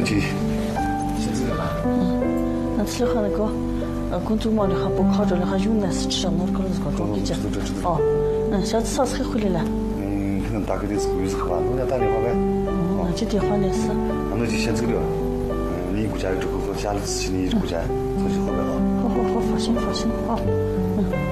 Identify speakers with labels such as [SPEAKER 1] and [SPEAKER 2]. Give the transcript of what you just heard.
[SPEAKER 1] 去先走了吧。
[SPEAKER 2] 那吃了哈那个，工作忙的哈不烤着的哈用那是吃上那个那个中间。哦，下次啥时候回来了？
[SPEAKER 1] 可能大概得是个月之后吧，我给他打电话呗。
[SPEAKER 2] 那就电话的事。
[SPEAKER 1] 那就先走了。你顾家有这个和家的事情，你顾家，出去喝呗哈。
[SPEAKER 2] 好，放心，好。